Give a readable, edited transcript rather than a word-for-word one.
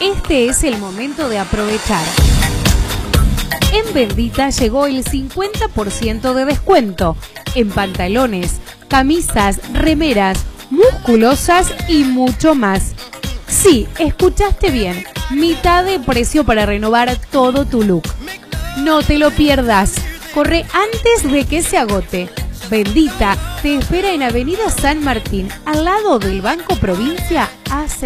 este es el momento de aprovechar. En Bendita llegó el 50% de descuento en pantalones, camisas, remeras, musculosas y mucho más. Sí, escuchaste bien, mitad de precio para renovar todo tu look. No te lo pierdas, corre antes de que se agote. Bendita te espera en Avenida San Martín, al lado del Banco Provincia, hace